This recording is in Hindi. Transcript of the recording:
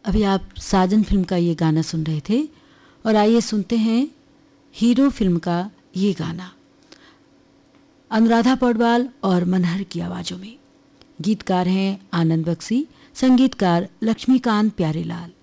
अभी आप साजन फिल्म का ये गाना सुन रहे थे और आइए सुनते हैं हीरो फिल्म का ये गाना अनुराधा पौडवाल और मनहर की आवाज़ों में। गीतकार हैं आनंद बख्शी, संगीतकार लक्ष्मीकांत प्यारेलाल।